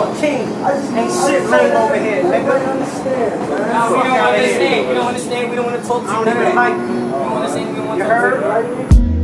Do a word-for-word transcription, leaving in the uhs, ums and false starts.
a king. Ain't shit lame over here, nigga. I don't understand, man. No, we don't understand. We don't understand. We don't want to talk to you. I don't even like you. We don't want to say we don't want You to talk to heard? you.